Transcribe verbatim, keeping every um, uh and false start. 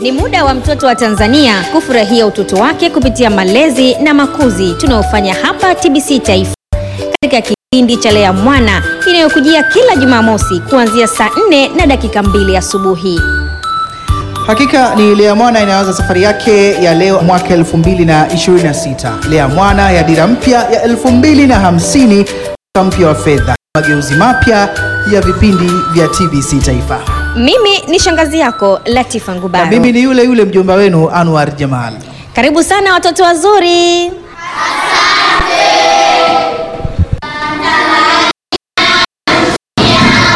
Ni muda wa mtoto wa Tanzania kufurahia utoto wake kupitia malezi na makuzi tunayofanya hapa T B C Taifa katika kipindi cha Lea Mwana inayokujia kila Jumamosi kuanzia saa nne na dakika mbili asubuhi. Hakika ni Lea Mwana inaanza safari yake ya leo mwaka elfu mbili na ishirini na sita. Lea Mwana ya dira mpya ya elfu mbili na hamsini, mpya wa fedha, mageuzi mapya ya vipindi vya T B C Taifa. Mimi ni shangazi yako Latifa Ngubaro. Na mimi ni yule yule mjomba wenu Anwar Jamal. Karibu sana watoto wazuri. Asante.